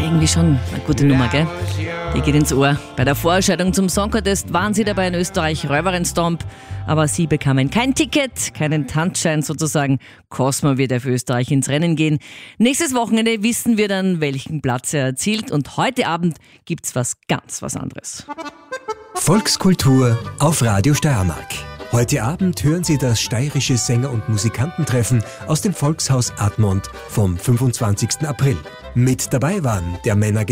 irgendwie schon eine gute Nummer, gell? Die geht ins Ohr. Bei der Vorentscheidung zum Song Contest waren sie dabei in Österreich Räuberin-Stomp, aber sie bekamen kein Ticket, keinen Tanzschein sozusagen. Cosmo wird ja für Österreich ins Rennen gehen. Nächstes Wochenende wissen wir dann, welchen Platz er erzielt, und heute Abend gibt's was anderes. Volkskultur auf Radio Steiermark. Heute Abend hören Sie das steirische Sänger- und Musikantentreffen aus dem Volkshaus Admont vom 25. April. Mit dabei waren der Männer